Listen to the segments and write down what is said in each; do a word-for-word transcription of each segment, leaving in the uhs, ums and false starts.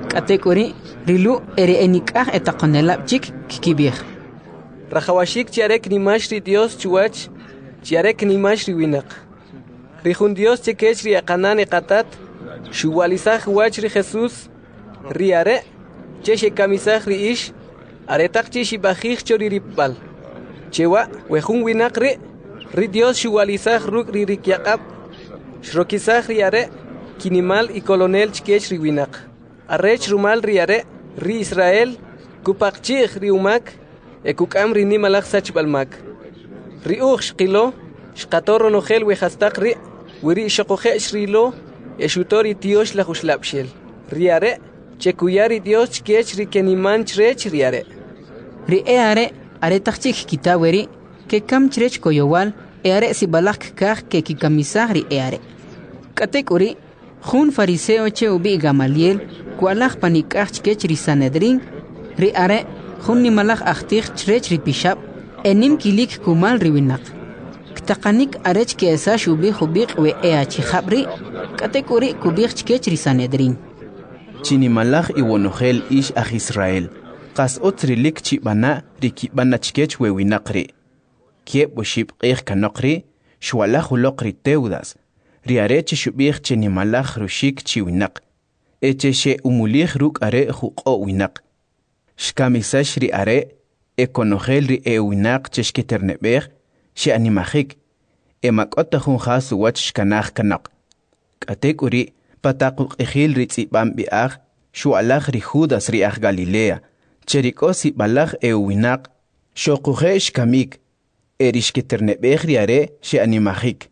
Katekuri rilu ere enikah etakonelab chik kikibir. Rajawashik chiarek nimash ri Dios chuach, chiarek nimash ri winak. Rijun Dios chekech ri akanane katat, shuwalizaj wach ri Jesús, ri are, cheche kamisaj ri ish, aretak cheshi bajij chori ripal. Chewa, wejun winak ri, ri Dios shuwalizaj ruk ri rikyakab, shrokizaj ri are, kinimal y colonel chkech ri winak. Arrech rumal ri are, ri Israel, kupakchij ri umak, ekukam ri nimalaj sachbalmak. Ri uj shkilo, shkatorro nogel wejastak ri, wiri shokoje shrilo, eshutori tiosh la huslapshel. Ri are, chekuyari Dios chkech ri keniman chrech ri are. Ri e are, are takchik kitaweri, ke kam chrech koyowal, e are si balak kah ke kikamisah ri e are. Katek uri, jun fariseo che ubi Gamaliel, kualaj panikah chkech ri Sanedrin, ri are, jun nimalaj achtich chrech ri pishab, enim kilik kumal ri winak. Ktakanik arech ke esash ubi hubik we ea chikhabri, katek uri kubik chkech ri Sanedrin. Chinimalaj iwonogel ish aj Israel. Qas otrilik chibana rikibana chkech we winakri. Kiep buship qih kanokri, shwalaj ulokri teudas. Riareche shubih chenimalaj rushik chi winak. Eche she umulih ruk are huqo winak. Shkamisash ri are, ekonogel ri e winak cheshketernebeh, she animajik. Emakota jun jasu wach shkanaj kanak. Katek uri, patakuk ejil ri tzibam biag, shualaj ri Judas ri aj Galilea. Cherikosi balaj e winak, shokuje shkamik. Erishketernebeh ri are, she animajik.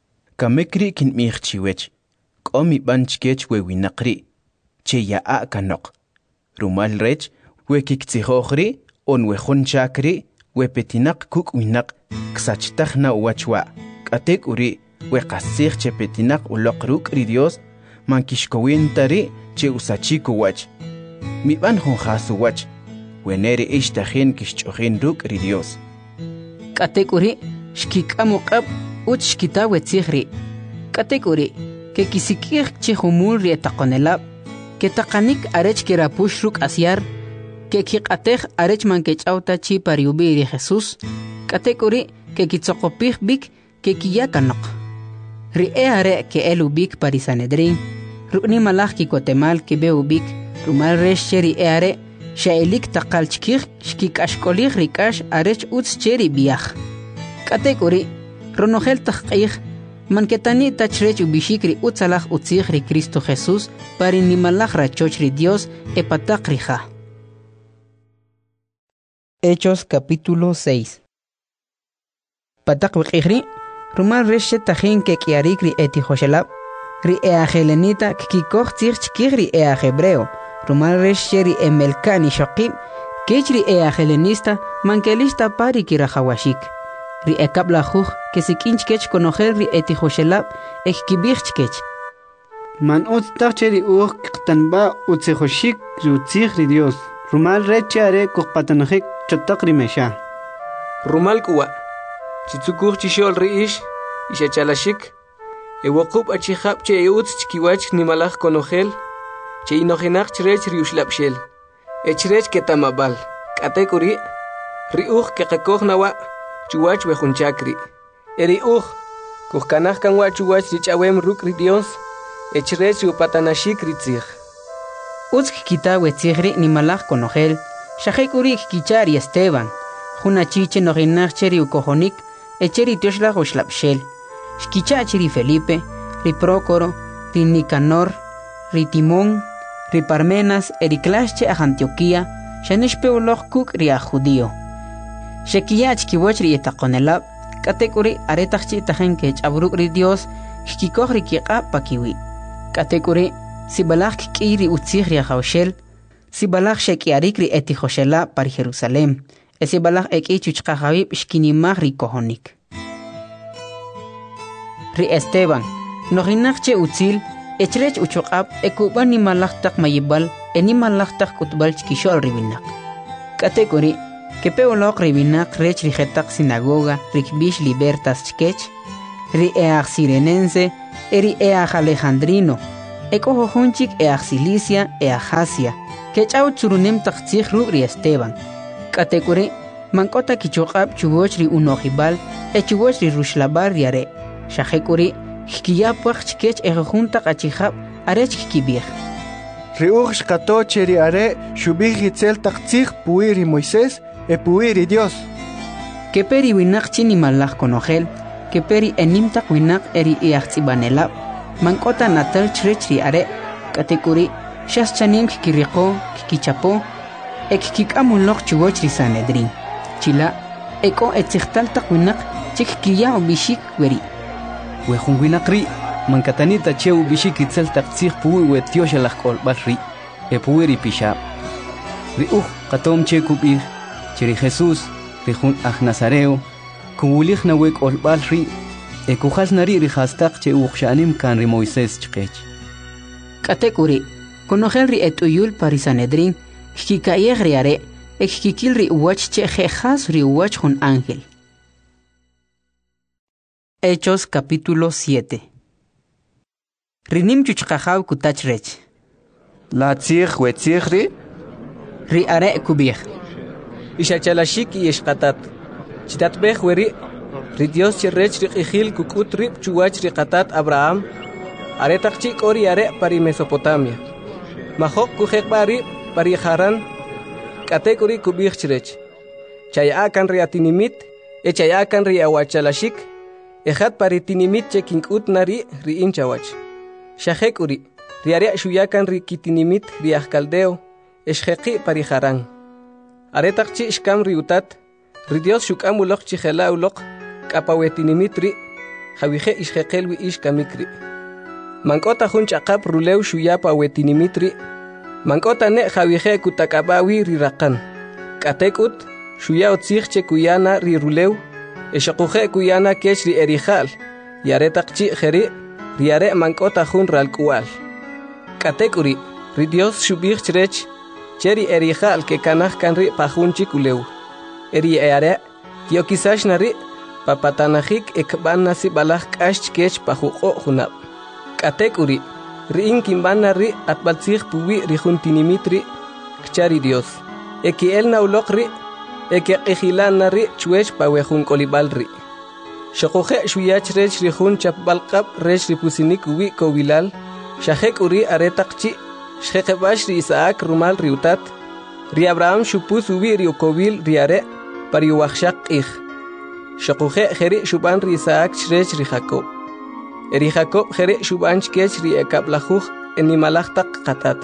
Kamekri kin mich chiwech. Komi banchkech we winakri. Che ya a kanok. Rumal rech, we kiktsihochri, on we chakri, we petinak kuk winak, ksachtajna wachwa. Katek uri, we kasich che petinak ulokruk ri Dios, mankishkowintari che usachiko wach. Mi ban honjasu wach, we nere ishtajen kishchojen ruk ri Dios. Katek uri, shkikamukab, uch shkita wetzihri. Katek uri, ke kisikir chihumul ri etakonelab, ke takanik arech kirapush ruk asyar, ke kikatej arech mankech auta chi pariubi ri Jesús, katek uri, ke kitzokopih bik, ke kiyakanok. Ri e are ke elu bik pari Sanedrin, rukni malach ki kotemal ke beu bik, rumal resh cheri e are, shaelik takal chkir, shkik ashkolich rikash arech utz cheri biach. Katek uri, ronogel takqih, manketani tachrech ubishikri utzalaj utzich ri Cristo Jesús, pari nimalaj rachoch ri Dios e patak rija. Hechos capítulo seis. Patak wikihri, rumal reshe tajin ke kiarik ri eti joshelab, ri ea helenita kikikoch tzich chkir ri ea hebreo, rumal reshe ri emelkani shokib, kech ri ea helenista mankelista pari kirajawashik. Ri ekabla juj que si kinchkech konogel ri eti joshelab ek kibirchkech. Man ut tacheri uj qtanba utsejoshik rutzich ri Dios. Rumal reche are kuqpatanajik chotak ri mesha. Rumal kuwa, chitsukuj chishol ri ish, ishachalashik, ewokub achihab che eutz chkiwach nimalaj konogel, che inojenach chrech ri ushlapshel, echrech ketamabal, katekuri, ri uj kekekoj nawa, chuwach wejunchakri. Eri uj, kuhkanaj kanwa chuwach richawem ruk ri Dios, echrech upatanashik ritzich. Utsk kita wetzihri nimalaj konogel, shahekuri kichari Esteban, juna chiche noginach cheri ukojonik, echeri tioshla ushlapshel, shkichachi ri Felipe, ri Prócoro, ri Nicanor, ri Timón, ri Parmenas, eriklasche a Antioquía, shanishpeuloj kuk ri a judío. Shekiyach kiwach ri etakonelab, katekuri aretachchi tajen kech abruk ri Dios, shkikoch ri kiqa pakiwi. Katekuri, si balach kiri utzich ri haushel, si balach shekiarik ri eti joshela par Jerusalem, e si balach eki chuchkajawib shkinimach ri kohonik. Ri Esteban, noginach che utzil, echrech uchuqab, ekuban ni malach tak mayibal, e ni malach tak kutbal chkishol ribinak. Katekuri, que peolok ribinak rech rijetak sinagoga rikbish libertas chkech, ri each sirenense, eri each alejandrino, eko hojunchik e Cilicia e Asia, que chau tsurunem taktsik rubri Esteban. Katekuri, mankota kichokab chubochri unojibal, e chubochri rushlabar yare. Shahekuri, hikiyapach chikech e junta kachihab, arech kikibir. Riuch shkato cheri are, shubih itzel taktsik puiri Moisés, e puiri Dios. Que peri winak chini malach konogel, que peri enimtak winak eri iachzibanelab. Mankota natal chrechri are, katekuri, shas chanim kikiriko, kikichapo, ek kikamulok chubochri Sanedrin. Chila, eko etzichtal takwinak, chik kiya obishik weri. Wehun winakri, mankatanita che ubishik itzel taktsik puwi wetiosh alakol balri, e puwiri pisha. Riuch, katom che kubir, cheri Jesús, rihun aj Nazareo, kubulich na wek ol balri, e kujas nari rihastak che uxanim kan ri Moisés chkech. Katekuri, konogel ri etuyul parisanedrin, kikayeg riare, ek kikil ri uwach che jejas ri uwach hun ángel. Hechos capítulo siete. Rinim chuchkajaw kutachrech. La tzig we tzigri, Ri are kubir. Ishachalashik y eshkatat. Chitatbeh weri, ri Dios cherrech ri ijil kukut rip chuwach ri katat Abraham, aretakchik ori are pari Mesopotamia. Mahok kujek bari pari Haran, katekuri kubir chrech. Chayakan ri atinimit, e chayakan ri awachalashik, ejat pari tinimit chekinkut nari ri inchawach. Shahekuri, ri are shuyakan ri kitinimit ri ajkaldeo, eshjeki pari Haran. Aretakchi ishkam ri utat, ri Dios shukam ulok chijela ulok, kapawetinimitri, jawije ishjekelwi ishkamikri. Mankota jun chakap ruleu shuyapa wetinimitri, mankota ne jawije kutakabawi ri rakan. Katekut, shuya otzich kuyana ri ruleu, eshakuje kuyana kech ri erijal, yaretakchi jeri, riare mankota jun ralkual. Katekuri, ri Dios shubich chrech, cheri erijal ke kanaj kanri pajun chikuleu. Eri eare, kiokisash nari, papatanajik ekban nasi balaj kash kech pajuko junab. Katekuri, riin kimban nari atbalzig puwi rijuntinimitri, kchari Dios. Eki el naulokri, eki ejilan nari chuech pawejun kolibalri. Shokoje shuyach rech rijun chapbalkab rech ripusinik uwi kovilal, shahek uri aretakchi, shjekebash ri Isaac rumal riutat, ri Abraham shupus uwi riukovil riare, pari wachshak ich. Shokuje jeri shuban ri Isaac shrech ri Jacob. Eri Jacob jeri shuban chkech ri ekablajuj enimalachtak katat.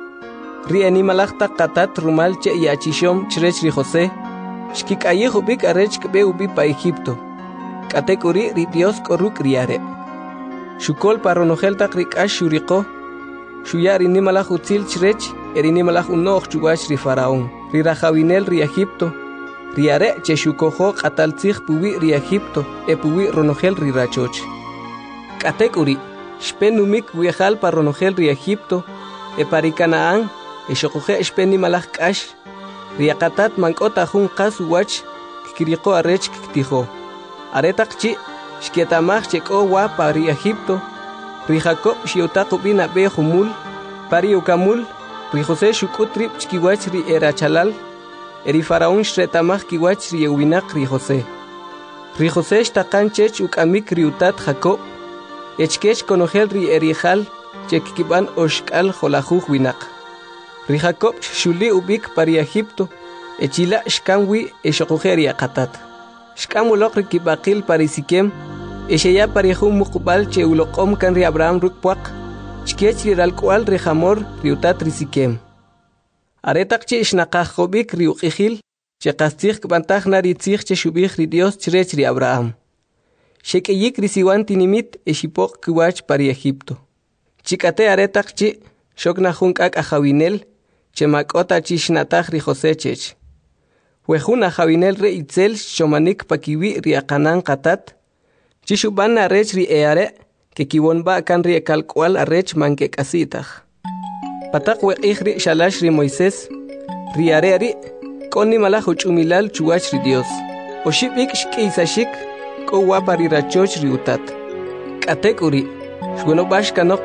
Ri enimalachtak katat rumal che yachishom shrech ri José. Shkik ayihubik arech kbe ubi pa Egipto. Katekuri ri Dios koruk riare. Shukol paronojeltak ri kash shuriko. Shuyar inimalaj utzil shrech eri inimalaj unoch chubash ri Faraón. Ri rajawinel ri Egipto. Riare che shukojo qataltzig puwi ri Egipto e puwi ronogel ri rachoch. Katekuri, shpenumik wiejal pa ronogel ri Egipto e pari Canaán e shokoje shpeni malaj kash. Ri akatat mankota jun qas wach kikiriko arech kiktijo. Aretakchi shkietamaj cheko wa pari Egipto. Ri Jacob shiotako bina be humul pari ukamul. Ri José shukutrip chkiwach ri erachalal. Eri Faraón shretamaj kiwach ri ewinak ri José. Ri José shtakan chech ukamik ri utat Jacob. Echkech konogel ri erijal chekkiban oshkal jolajuj winak. Ri Jacob shuli ubik pari Egipto. Echila shkamwi eshokujeri akatat. Shkamulok ri kibakil pari Sikem. Esheya pari jun muqbal che ulokom kan ri Abraham rukpuak. Chkech ri ralkual ri Hamor ri utat ri Sikem. Aretakchi ishnaqajobik ri uqijil, che qastig kbantaj nari tzig che shubij ri Dios chrech ri Abraham. Shekeyik ri siwan tinimit e shipok kiwach pari Egipto. Chikate aretakchi, shokna jun kak ajawinel, che makota chi shnataj ri José chech. Wejun ajawinel re itzel shomanik pakiwi ri akanan katat, chi shuban arech ri eare, ke kiwonba kan ri ekalkwal arech manke kasitaj. Patak weqij ri shalash ri Moisés, ri areri, koni malaj uchumilal chuwach ri Dios. Oshibik shkiisashik, ko wapa ri rachoch ri utat. Katekuri, shweno bash kanok,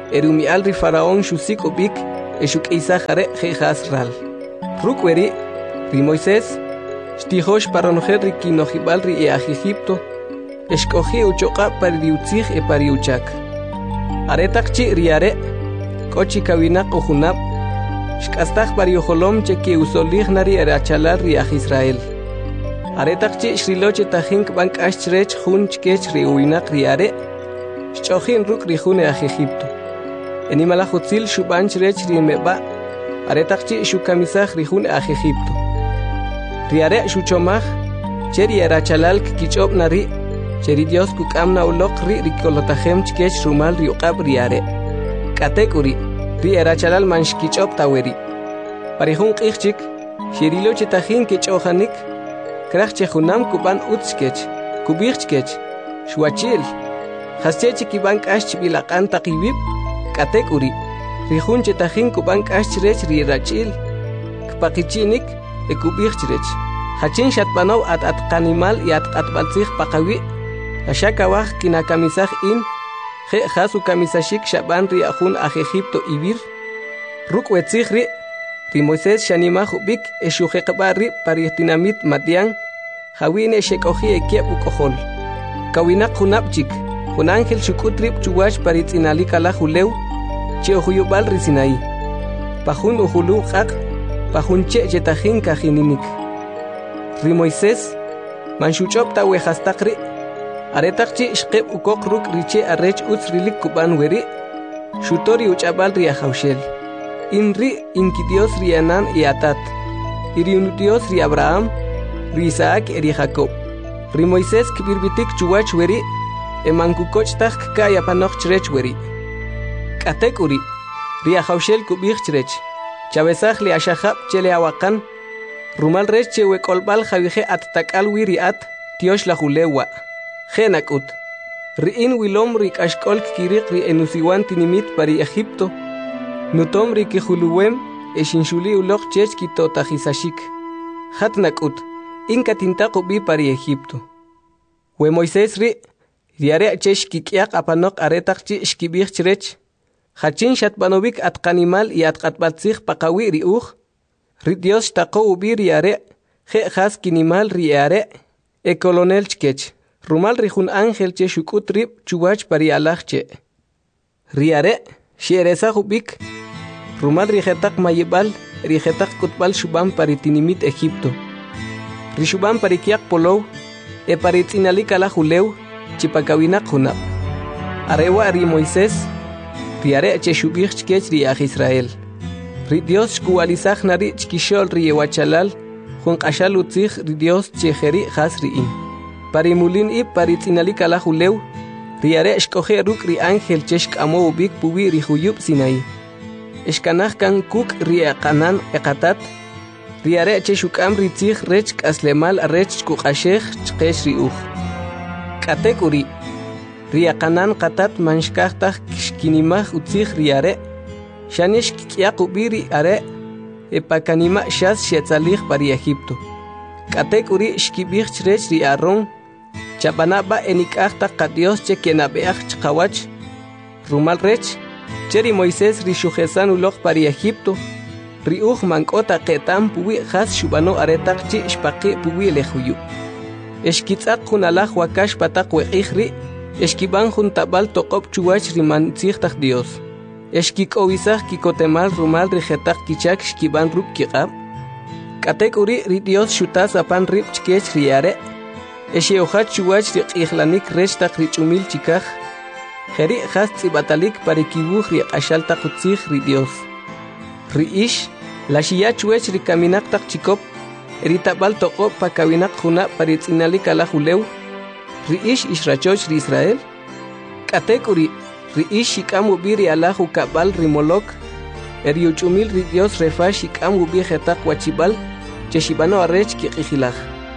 erumial ri faraón shusik ubik eshuk isajare jejas ral. Rukweri ri Moisés shtijosh paronojer ri kinojibal ri eaj Egipto eshkoji uchoqa pariutzij e pariuchak. Aretakchi riare kochi kawinaq ujunab shkastaj pariojolom che usolij nari erachalal riaj Israel. Aretakchi shriloche tajink bank ashtrech jun chkech ri uinaq riare shchojin ruk ri jun eaj Egipto. Enimalajutzil shubanchrech ri meba aretakchi shukamisaj ri jun eaj Egipto. Riare shuchomaj cheri erachalal kichob nari cheri Dios kukamna uloq ri rikolotajem chkech rumal ri uqab riare. Katekuri ri erachalal manshkichob taweri. Parijun qijchik shirilo chetajin kichojanik kraj chejunam kuban utskech kubijchkech shuachil haschechi kiban kashch bilaqan taqibib. Katekuri rijun chetajin kuban kashchrech ri rachil kpaqichinik ekubijchrech hachin shatbanov at at qanimal y at atbaltzij paqawi ashakawaj kinakamisaj in je jasu kamisashik shaban ri ajun aj Egipto ibir rukwetzij ri ri Moisés shanimaj ubik eshujeqba ri paritinamit madian jawine shekoji ekiep ukojol kawinaq junabchik jun ángel shukutrib chuwash paritzinalika julew che ujuyubal ri Sinaí pajun ujulu qaq pajun che chetajin kajininik ri Moisés manshuchob tawejastaqri aretakchi shqeb ukok ruk riche arrech utz rilik kuban weri shutori uchabal ri ajawshel inri inki Dios ri Anan y Atat iri unu Dios ri Abraham ri Isaac ri Jacob ri Moisés kibirbitik chuwach weri emankukoch taj kaya panoch chrech weri katekuri ri ajawshel kubij chrech chabesaj li ashahab chele awakan rumal rech che wekolbal javije at takal wiri at tiosh la julewa Genakut ri in wilom ri kashkol kirik ri enusiwan tinimit pari Egipto nutom ri kijuluwem eshinshuli ulok chech kitotajisashik hatnakut inka tintaqu bi pari Egipto we Moisés ri riare chesh kikiak apanok aretaqchi shkibij chrech hachin shatbanovik at qanimal y at qatbatzij paqawi ri uj ri Dios taqo ubi riare je jas kinimal riare e colonel chkech rumal rijun ángel che shukutrib chuwach pari alajche riare sheresa ubik rumal rijetak mayibal rijetak kutbal shubam pari tinimit Egipto rishubam pari kiak polow e pari tzinalik ala julew chipakawinak junab arewa ri Moisés riare che shubij chkech ri aj Israel ri Dios shkuwalizaj nari chkishol ri ewachalal jun qashal utzij ri Dios chejeri jas riin parimulin y paritzinalik ala julew riare shkoje ruk ri ángel cheshk amo ubik puwi ri juyub Sinaí eshkanaj kan kuk ri aqanan eqatat riare cheshukam ri tzij rech kaslemal rech kuqashej chqesh ri uj katekuri ri aqanan qatat manshkajtaj kishkinimaj utzij riare shanesh kikiaq ubiri are epakanima shas shetzalij pari Egipto katekuri shkibij chrech ri Aarón chapanaba enikajta qa Dios che kenabeaj chqawach rumal rech cheri Moisés ri shujesan uloq pari Egipto ri uj mankota qetam puwi jas shubano aretaqchi shpaqi puwi lejuyu eshkitzaq kunalaj wakash pataq weqij ri eshkiban juntabal toqob chuwach ri mantzijtaj Dios eshkik'owisaj kikotemal rumal ri jetaq kichak shkiban ruk kiqab katekuri ri Dios shutas apan rib chkech riare esheojach chuwach ri q'ijlanik rech taq ri ch'umil chikaj jeri jas tzibatalik pari kibuj ri q'axal taq utzij ri Dios ri ish la xiya chuwech ri kaminak taq chikop ri tabal toqob pa kawinak juna pari tzinalik ala julew ri ish ishrachoch ri Israel katekuri ri ish shikam ubiri ala jukabal ri molok eri uch'umil ri Dios refash shikam ubi jetaq wachibal che shibano arrech kiq'ijilaj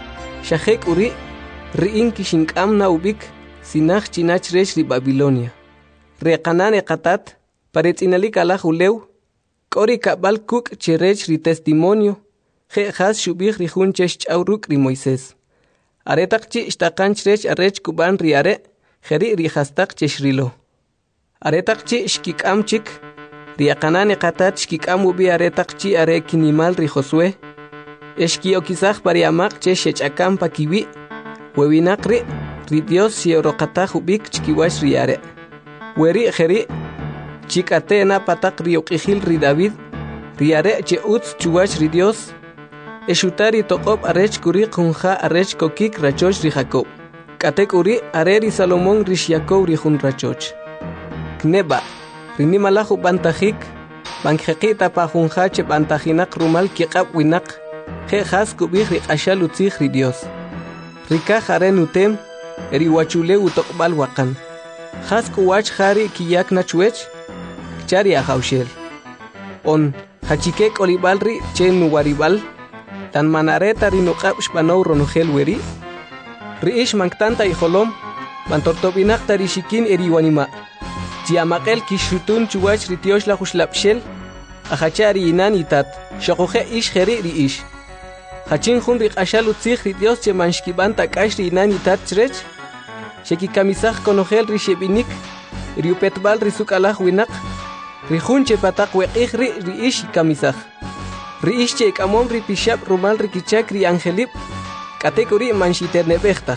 shajek uri ri in kishinkam na ubik sinaj chinach rech ri Babilonia re qanan eqatat paretzinalik ala julew k'ori kabal kuk che rech ri testimonio je jas shubij ri jun che ch'awruk ri Moisés aretaq chi shtaqanch rech arrech kuban ri are jeri ri hastaq che shrilo Aretaqchi shkik'amchik riaqanani qatat shkik'amubi aretaqchi are kinimal ri Josué eshkiokisaj pariamaq che shech'akampa kiwi wewinaqri ri Dios xioroqataj ubik chkiwash ri are weri jeri chik'atena pataq ri uq'ijil ri David ri are che utz chuwash ri Dios exutari toqob arech kuri qunja arech kokik rachoch ri Jacob k'atek uri are ri Salomón ri Jacob ri jun rachoch kneba rini malahu bantajik banjeqita pa junja che bantajinaq rumal kiqab winaq je jas kubij ri q'axal utzij ri Dios rikaj are nutem eri wachule utoqbal waqan jas kuwach jari kiyak nachwech chari ajawshel on hachike qolibal ri che nuwaribal tan manareta ri nuqab shbanow ronogel weri ri ish manktanta ijolom bantortobinaq tarishikin eri wanima Tiamaqel kishutun chuwach ritiosh la jushlapshel ajachari inan itat shoqoje ish jeri ri ish hachin jun ri q'axal utzij ri Dios che manshkibanta k'ax ri inan itat chrech sheki kamisaj konojel ri shebinik ri upetbal ri suk'alaj winaq ri jun che pataq weq'ij ri ri ish kamisaj ri ish che k'amom ri pixab rumal ri kichak ri angelib k'atek uri manxiterneb'ejtaj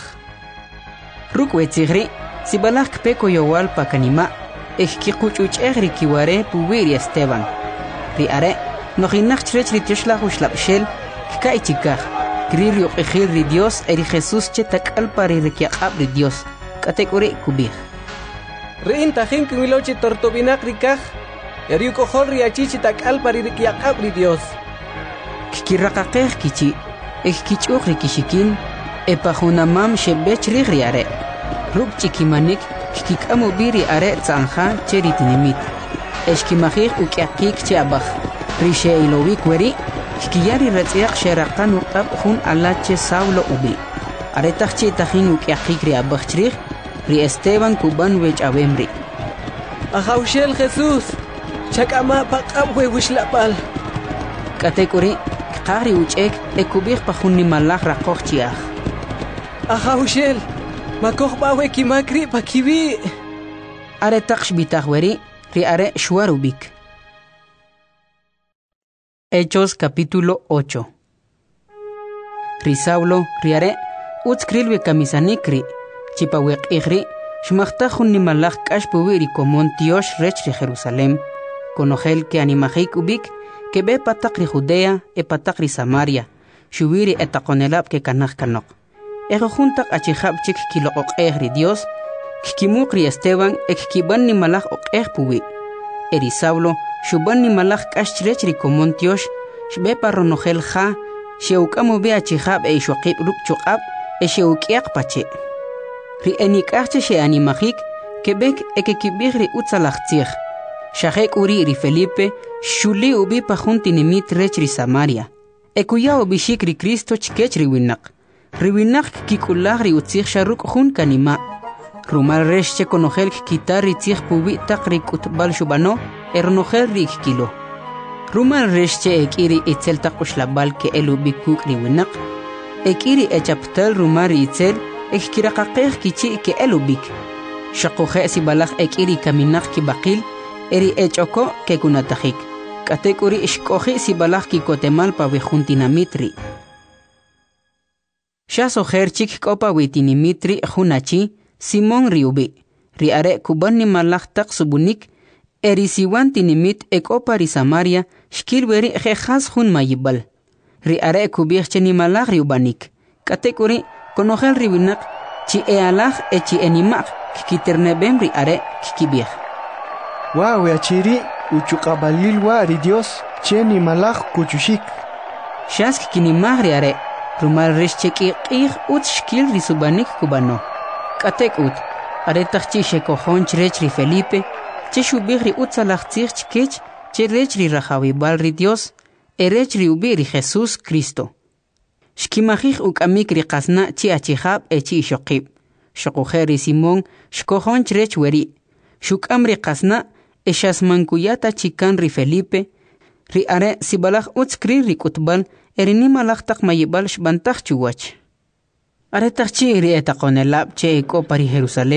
ruk' wetzij ri sibalaj kpeko yowal pa kanima ejkiquch'uch'ej ri kiware puwi ri Esteban ri are nojinaj chrech ri tioxlaj uxlab'xel k'ay chikaj kri ri uq'ijil ri Dios eri Jesús che tak'alpa ri rikyaq'ab ri Dios k'atek uri kubij ri intajin kinwiloche tortobinaq ri kaj eri uk'ojol ri achichi tak'alpa ri rikyaq'ab ri Dios kikiraqaqej kichi ejkich'uq ri kishikin epajunamam xeb'ech rij ri are ruk' ch'ikimanik kik'amu biri are tz'anja che ri tinimit exkimajij uk'yaqik che abaj ri xe'ilowik weri kikiyari ratz'yaq xeraqan uq'ab jun ala che Saulo ubi aretaj chi tajin uk'yaqik ri abaj chrij ri Esteban kuban wech'awem ri ajawxel Jesús chak'ama paq'ab wewixla'b'al k'atek uri kqaj ri uch'ek ekubij pa jun nimalaj raqoj chi'aj ajawxel makoj bawe kimakri pakibi are taq xbitaj weri ri are shwarubik. Hechos capítulo ocho. Ri Saulo ri are utskrilwe kamisanikri chipaweq igri shmachtajun nimalaj k'ax puwi ri komon tiox rech ri Jerusalem konojel que animajik ubik que be pataq ri Judea e pataq ri Samaria shubiri etaqonelab que kanaj kanok Ejo juntak achijab chik kiloq'ej ri Dios kikimuk ri Esteban ekkiban ni malaj oq'ej puwi eri Saulo shuban ni malaj k'ax chrech ri komon tiox shbe parronojel ja xeuk'amu be achijab e xoqib ruk' chuq'ab e xeuk'yaq pache ri enik'aj che animajik kebek ekekibij ri utzalaj tzij xajek uri ri Felipe shuli ubi pa jun tinimit rech ri Samaria ekuya ubixik ri Cristo chkech ri winaq Riwinak kikulaj ri utzij sharuk jun kanima rumal resh che konojel kitar ri tzij puwi taq ri kutbal shubano ernojel ri kilo rumal resh che ekiri itzel taq uxlabal ke elubi kuk ri winak ekiri echaptal rumar ri itzel ekiraqaqej kichi ke elubik shaqoje si balaj ekiri kaminak ki baqil eri echoko ke kunatajik k'atek uri ishkoji si balaj ki kotemal pa wijun tinamitri Shaso herchik kopa witinimitri junachi Simón riubi ri are kuban ni malaj taq subunik eri siwan tinimit ekopa ri Samaria shkilweri jehas jun mayibal ri are kubij che ni malaj riubanik k'atek uri konojel riwinak chi e alaj e chi enimaq kikiternebem ri are kikibij Wow, achiri uchuqabalil wa ri Dios che ni malaj kuchushik Shas kikinimaj ri are rumal resh chekiq'ij ut shkil ri subanik kubano k'atek ut aretaj chi xekojon chrech ri Felipe che xubij ri utzalaj tzij chkech che rech ri rajawibal ri Dios erech ri ubi ri Jesús Cristo xkimajij uk'amik ri qasna chi achijab e chi xoqib xoqoje ri Simón xkojon chrech weri xuk'am ri qasna e xasmankuyata chikan ri Felipe ri are sibalaj utz kri ri kutbal erini malaj taq mayibal xbantaj chuwach aretaj chi ri etaqonelab che eko pari Jerusalem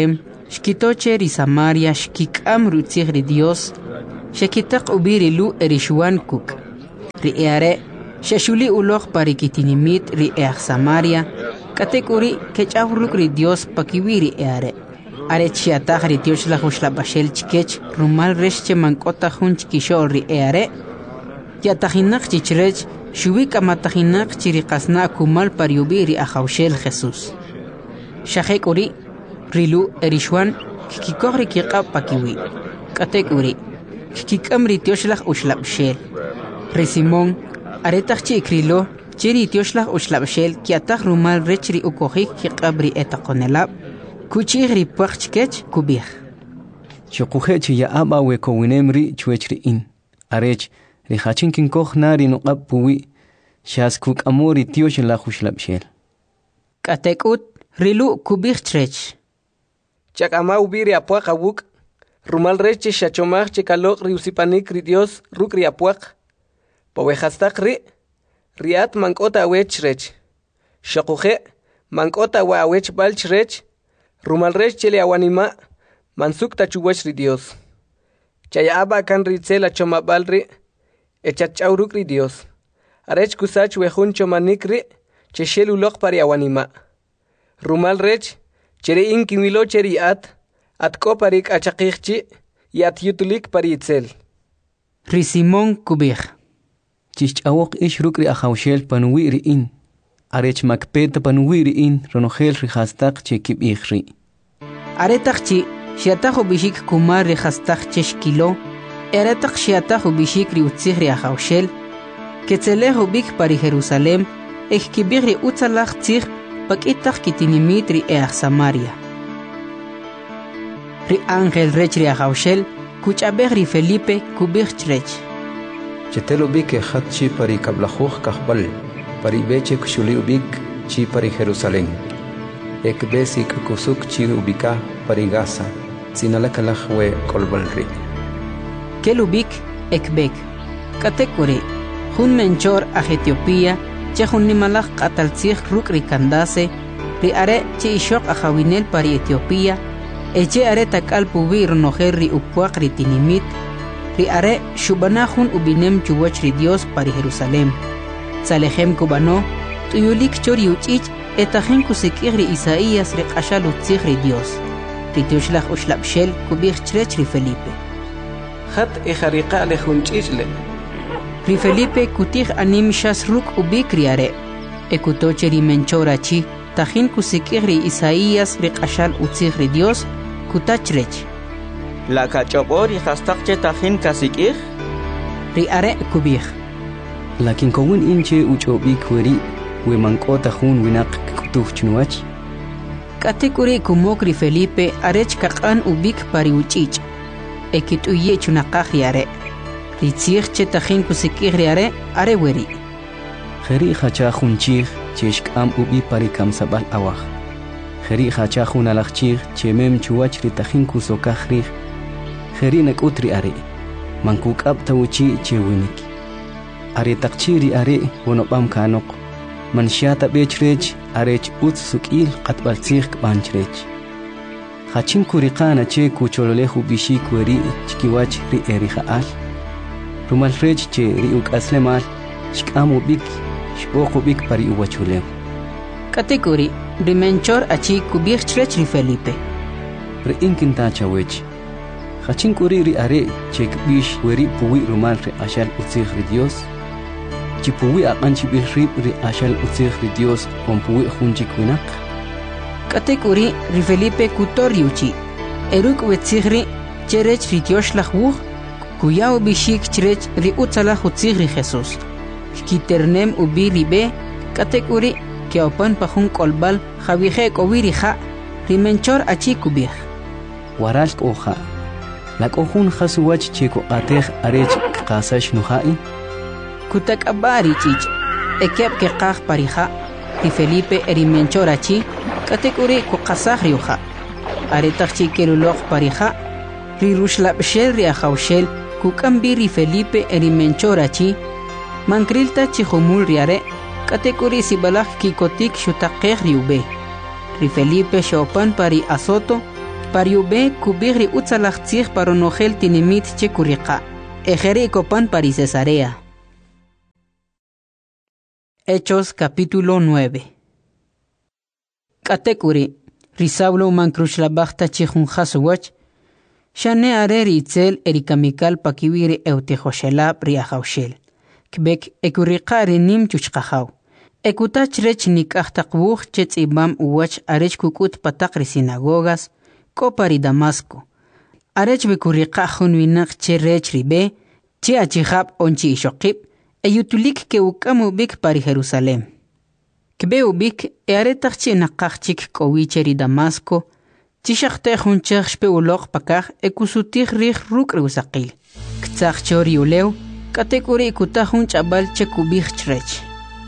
Shkitoche ri Samaria shkikam rutzig ri Dios. Shekitaq ubiri lu erishwan kuk. Ri eare shashuli ulog parikitinimit ri each Samaria. Katekuri kechawruk ri Dios pakiwiri eare. Are chiatag ri Dios la huslabashel chikech rumal reshche mankota hun chikishol ri eare. Yatajinak chichrech shubik amatajinak chiriqasna kumal pariubiri ajawshel Jesús. Shahekuri rilu erishwan kikikogri kiqab pakiwi. Katekuri kikikamri Dioshlach ushlabshel. Ri Simón aretag chikrilo chiri Dioshlach ushlabshel kiatag rumal rechri ukojik kiqabri etaqonelab. Kuchigri puachkech kubih. Chokuhechi ya aba weko winemri chuechri in. Arech rihachin kinkoj nari nuqab puwi. Shas kuk amori Dioshlach ushlabshel. Katekut rilu kubih trech. Chak ama ubiri apuak awuk. Rumal reche shachomach chekalok riusipanik ri Dios ruk ri apuak. Pawejastak ri. Riat mankota awech rech. Shakuhe mankota wa awech balch rech. Rumal rech chele awanima. Mansuk tachuwech ri Dios. Chaya aba kan ritzela choma balri. Echachau ruk ri Dios. Arech kusach wejun chomanik ri. Cheshel ulok pari awanima. Rumal rech chere inkimilo cheri at. At ko parik achakikchi. Yat yutulik pari itzel. Ri Simón kubih. Chichawok ish ruk ri ajawshel panuwi ri in. Arech makpeta panuwi ri in. Ronogel ri hastak chekib ikhri. Aretag chi shiatajo bishik kumar ri hastak cheshkilo. Eretag shiatajo bishik ri utzig ri ajawshel. Ketzelejo bik pari Jerusalem. Ekibir ri utzalach tzig. Pakitag kitinimit ri each Samaria. Ri Ángel rech ri ajawshel. Kuchabeg ri Felipe kubig trech. Chetelo bik hat chi pari kablajuj kahbal. Pari beche kushuli ubik chi pari Jerusalén. Ek besik kusuk chi ubika pari Gaza. Sinalakalaj we kolbalri. Kelubik ekbek. Katekuri. Jun menchor a Etiopía. Chehun nimalach qataltzig ruk ri kandase. Ri are chi ishok a jawinel pari Etiopía. Eche are takal pubi ronojer ri upuak ri tinimit. Ri are shubanahun ubinem chuwach ri Dios pari Jerusalem. Salehem kubano, tuyulik chori uchich, etajen kusikir ri Isaías ri qashal utzig ri Dios. Ri Dioshlach ushlabshel kubich chrech ri Felipe. Hat ejariqa le junchisle. Ri Felipe kutig anim shas ruk ubik ri are. Ekutoche ri menchorachi, tajin kusikir ri Isaías ri qashal utzig ri Dios, kutachrech. La kachobor y hastakche tajin kasikir. Ri are kubich. Lakin kowin inche uchobik weri. We mankota hun winak kutuh chnuach. Katekuri kumokri Felipe arech kakan ubik pari uchich. Ekit uye chunakaj are. Ritzig chetajin kusikir are are weri. Kheri khacha khunchig cheshk am ubi pari kam sabal awah. Kheri khacha khun alachchig chemem chuwach ritajin kusokajri. Kheri nakutri are. Mankuk ab tawchi chewinik. Are takchiri are wonopam kanok. Manshata bechrech arech utz sukil qatbaltzig banchrech. Khachin kuriqana che kuchololehu bishik weri chkiwach ri erihaal. Rumal frech che ri uk aslemal shkamu bik shboqu bik pari uwachulem. Katekuri rimenchor achi kubich trech ri Felipe. Ri inkinta chawech. Khachin kuri ri are che kbish weri puwi rumal ri ashal utzig ri Dios. Chipuwi aqanchi bilrib ri ashal utzig ri Dios onpuwi junchik winak. Katekuri ri Felipe kutoriuchi. Eruk wetzigri cherech ri Dioshlach wuch. Kuyao bishik cherech ri utzalach utzig ri Jesús. Kiternem ubi ribe. Katekuri ke opan pajun kolbal javije kowiri ja. Rimenchor achi kubih. Waral oja. Lak ohun khasuwach cheko atej arech qasash nuhai. Kutak abari chich. Ekep ke qaj parija. Ri Felipe erimenchor achi. Katekuri kukasaj riuja. Aretach chikelulok parija. Ri rushlabshel ri ajawshel. Kukambi ri Felipe erimenchor achi. Mankrilta chihumul riare. Katekuri sibalak kikotik shutakej riube. Ri Felipe shopan pari azoto. Pariube kubigri utzalachtzig paronogel tinimit chekuriqa. Ejeri copan para Cesarea. Hechos capítulo nueve. Katekuri, Risaulo mankrush la bachta chihun hasuwach, Shane areri itzel erikamikal pakiwiri eutihoshelab riahaushel. Kbek ekuriqari nim chuchqahaw. Ekutach rech nikahtakwuch chetz ibam uwach arech kukut patakri sinagogas, kopari Damasco. Arech bekuriqahun winak che rech ribe, che achihab onchi ishokib, eyutulik ke ukamu bik pari Jerusalem. Kbe ubik e aretach nakachik kowicheri Damasco, Tishakte hunchach speulok pakach ekusutir rich ruk reusakil. Ktsach chori uleu, katekuri kuta hunch abal chekubich trech.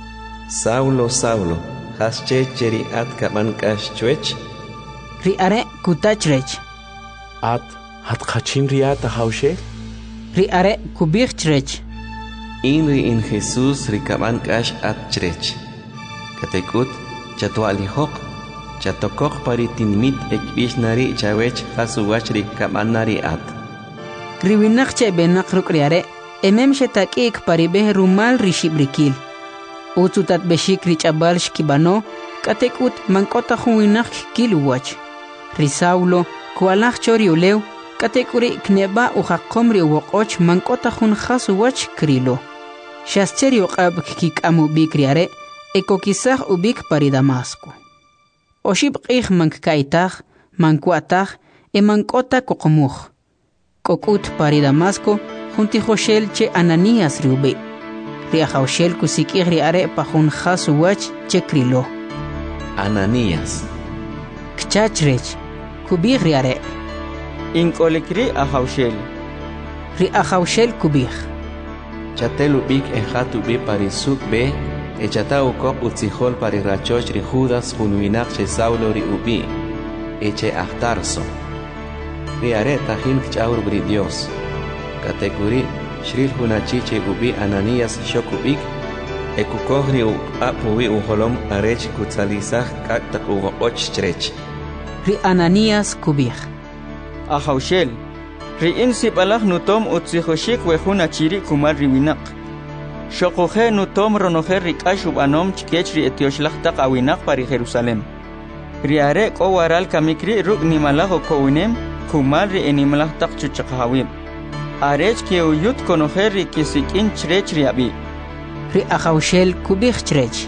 Saulo, Saulo, has checheri at kabankash chwech? Ri are kuta trech. At hat kachim riata haushe? Ri are kubich trech. Inri in Jesus ri kabankash at trech. Katekut chatuali hok. Chatokok paritinmit ekbishnari chawech hasuwachri kabanari at. Riwinak che benak rukriare, emem shetakik paribe rumal rishibrikil. Utsutat beshik richabal shkibano, katekut mankota huinak kiluwach. Risaulo, kualach choriuleu, katekuri kneba uhakomri wokoch mankota hun hasuwach krilo. Shascheri uqab kik amu bikriare, ekokisach ubik pari Damasco. Oshib qih mankkaitach, mankuatach, e mankota kokomuch. Kokut pari Damasco, junti Joshel che Ananías riube. Riajoshel kusikir riare pajun hasuwach che krilo. Ananías. Kchachrech, kubir riare. Inkolikri ajoshel. Riajoshel kubir. Chatelubik ejatubi parisuk be. Echatau kok utzihol pari rachoch ri Judas hunwinak che Saulo ri ubi, eche ahtarso. Ri are tahin kchaur bri Dios. Katekuri, shril hunachiche ubi Ananías shokubik, ekukohri u apuwi uholom arech kutzalizach kaktak ugo och strech. Ri Ananías kubik. Ahaushel, ri insibalach nutom utzihoshik wehunachiri kumar riwinak. Shokoje nutom ronoje rikashub anom chkechri etioshlachtak awinak pari Jerusalem. Riare ko waral kamikri ruk nimalaho kouinem kumal ri enimalachtak chuchakawib. Arech ke uyut konoje ri kisikin chrech riabi. Ri ahaushel kubich chrech.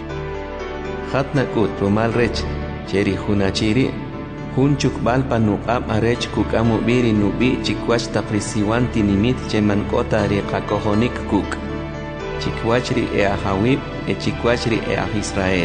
Hatnakut rumal rech, cheri hunachiri, hunchuk balpa nuqam arech kukamu biri nubi chikwach taprisiwanti nimit chemankota ri kakohonik kuk. Chikwachri e ahawib e chikwachri e ah Israel.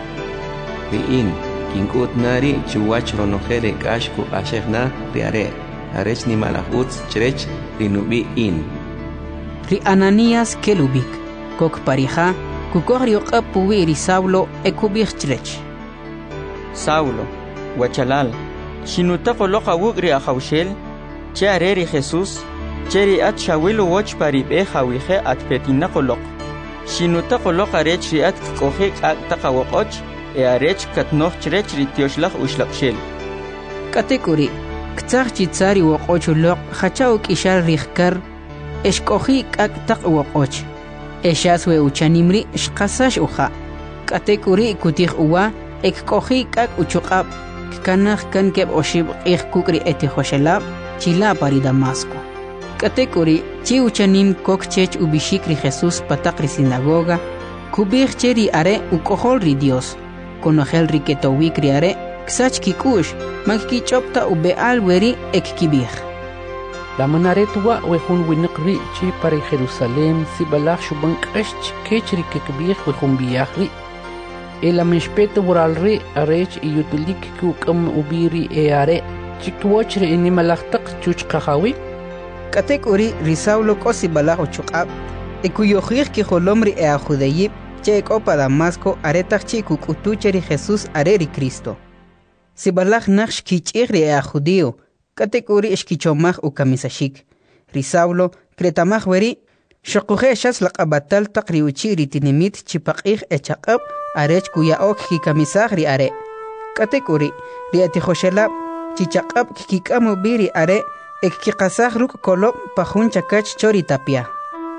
Riin, kinkut nari chuwach ronojere kashku ashegna riare, arech ni malahutz chrech rinubi in. Ri Ananías kelubik, kok parija, kukor yoqab puwi ri Saulo e kubich chrech. Saulo, wachalal, shinutako loka wugri ahaushel, che areri Jesus, Cheri at shawilu watch paribe hawije at petina kolok. Shinuta kolok arech riat kohek at takawokoch, e arech katnoch chrech ritioslach ushlakshel. Katekuri, ktsach chitsari wokoch ulok, hachauk ishal rihkar, eshkohi ak takwokoch. Eshaswe uchanimri shkasash uha. Katekuri kutih uwa, ek kohi ak uchukab, kanach kan keb oshib ich kukri eti hoshelab, chila pari Damasco. Katekuri, chi uchanim kokchech ubishikri Jesus patakri sinagoga, kubich cheri are ukohol ri Dios, konogel riketowikri are, ksach kikush, magkichopta ube alweri ek kibich. La manaretua wehun winakri chi pari Jerusalem si balach shubank esh kechri kekbich wehun biyahri. El ameshpete voralri arech iyutulik kukam ubiri e are, chiktuachri inimalachtak chuchkahawi. Katekuri Risaulo kosi balajo chukab, ekuyojir ki holomri e a judeyib, che ekopa Damasco aretach chi kukutucheri Jesus areri Cristo. Si balaj naksh kichigri e a judío, katekuri eshkichomaj u kamisashik. Risaulo, kretamaj weri, shokuje shas laqabatal takri uchiri tinimit chipaqij echaqab, arech kuya ok ki kamisaj ri are. Katekuri, ri atijoshela, chichaqab kikikamu biri are ek kikasaj ruk kolop pajun chakach chori tapia.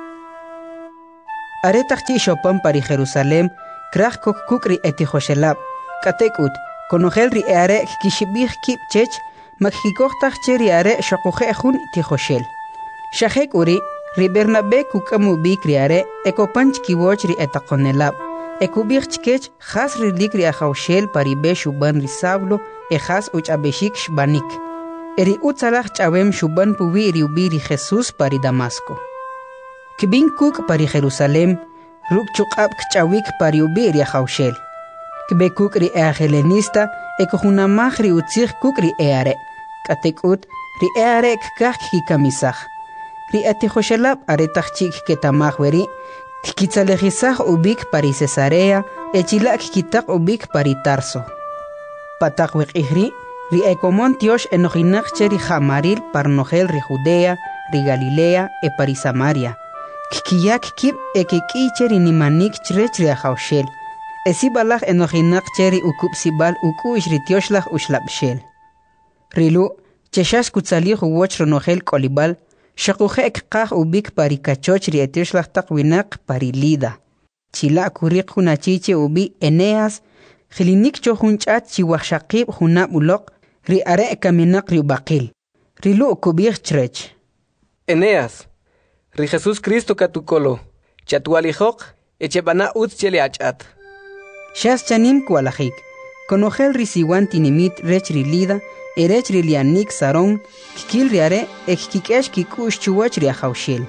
Are takchi shopan pari Jerusalem krach kok kukri eti Joshelab katekut konogel ri are kishibih kip chech makikoktaj cheri are shokuje jun ti Joshel. Shahek uri ri Bernabe kukamu bikri are ekopanch kiwoch ri etakonelab ekubih chkech khas ri likri a Joshel pari be shuban ri Saulo e khas uch abeshik shbanik. Eri utzalach chawem shuban puwi ri ubiri Jesus pari Damasco. Kibin kuk pari Jerusalem ruk chukab kchawik pari ubiri a Joshel. Kibe kuk ri e helenista ekojunamach ri utzich kuk ri eare. Katekut ri eare kkach kikamisach. Ri ati Joshelab are tachchik ketamach weri kitzalejisach ubik pari Cesarea echilak kitak ubik pari Tarso. Patak wek ihri ri ekomon tiosh enojinach cheri jamaril parnogel ri Judea, ri Galilea e pari Samaria. Kikiyak kip ekeki cheri nimanik chrech ri Joshel. Esibalach enojinach cheri ukup sibal uku ri tioshlach ushlabshel. Rilu cheshash kutzalih uwoch ronogel kolibal shakuje ekkaj ubik pari kachoch ri etioshlach takwinak pari Lida. Chila kurik hunachiche ubi Eneas Khilinik chohun chat chiwachshaqib hunab ulok ri are kaminak ri baqil. Rilu kubih chrech. Eneas, ri Jesus Cristo katukolo, chatualijok, echebana ut chele achat. Shas chanim kualajik, konogel ri siwan tinimit rech ri Lida, erech ri lianik saron, kikil ri are, ekikikesh kikush chuwach ri Joshel.